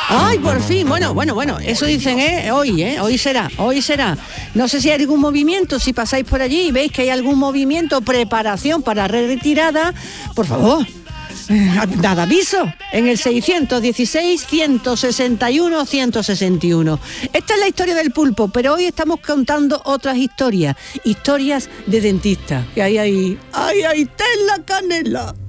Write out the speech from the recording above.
Ay, por fin, bueno, eso dicen, hoy será. No sé si hay algún movimiento, si pasáis por allí y veis que hay algún movimiento, preparación para retirada, por favor, dad aviso en el 616-161-161. Esta es la historia del pulpo, pero hoy estamos contando otras historias de dentistas, que hay té en la canela.